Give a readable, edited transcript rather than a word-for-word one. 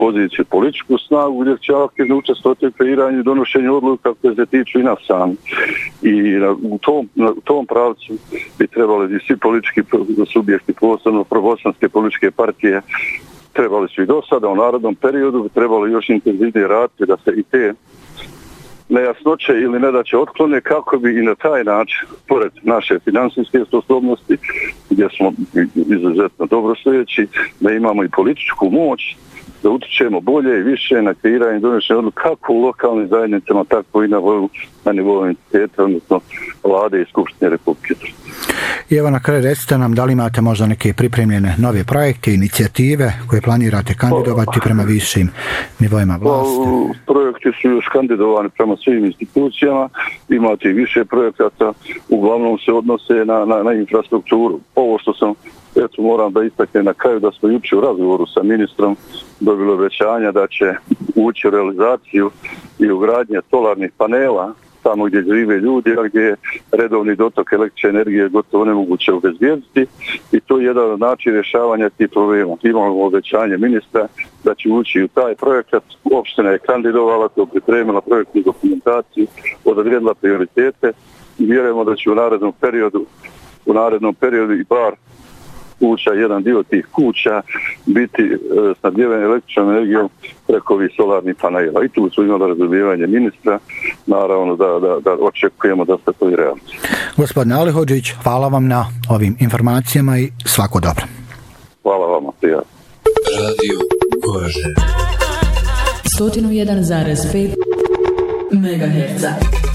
poziciju, političku snagu gdje će aktivno učestvovati u kreiranju i donošenju odluka koje se tiču i nas sami. I u tom pravcu bi trebali i svi politički subjekti, posebno probosanske političke partije, trebali su i do sada u narednom periodu, bi trebali još intenzivnije raditi da se i te nejasnoće ili nedaće otklone kako bi i na taj način, pored naše financijske sposobnosti, gdje smo izuzetno dobrostojeći, da imamo i političku moć, da utičemo bolje i više na kreiranje donošenja odluka kako u lokalnim zajednicama, tako i na nivou entiteta, odnosno vlade i Skupštine Republike. I evo na kraju recite nam da li imate možda neke pripremljene nove projekte, inicijative koje planirate kandidovati prema višim nivoima vlasti? Projekti su još kandidovani prema svim institucijama, imate i više projekata, uglavnom se odnose na infrastrukturu. Ovo što sam, moram da istaknem na kraju da smo jučer u razgovoru sa ministrom dobili obećanja da će ući u realizaciju i ugradnje solarnih panela tamo gdje žive ljudi, a gdje je redovni dotok električne energije gotovo nemoguće obezbijediti i to je jedan od načina rješavanja tih problema. Imamo obećanje ministra da će ući u taj projekat, opština je kandidovala, to pripremila projektnu dokumentaciju, odredila prioritete i vjerujemo da će u narednom periodu i bar kuća, jedan dio tih kuća biti snabdjeven električnom energijom preko ovih solarnih panela. I tu su imali razumijevanje ministra, naravno da očekujemo da se to i realizuje. Gospodine Alihodžić, hvala vam na ovim informacijama i svako dobro. Hvala vama, prijatno. Radio Goražde 101,5 MHz.